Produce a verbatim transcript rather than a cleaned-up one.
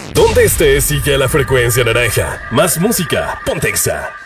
Donde estés, sigue la frecuencia naranja. Más música, Pontexa.